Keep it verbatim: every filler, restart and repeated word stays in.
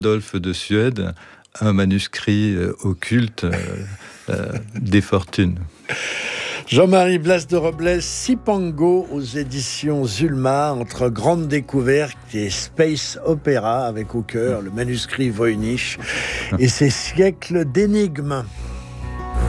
Adolphe de Suède, un manuscrit euh, occulte euh, euh, des fortunes. Jean-Marie Blas de Robles, Cipango aux éditions Zulma, entre Grande Découverte et Space Opera, avec au cœur le manuscrit Voynich et ses siècles d'énigmes.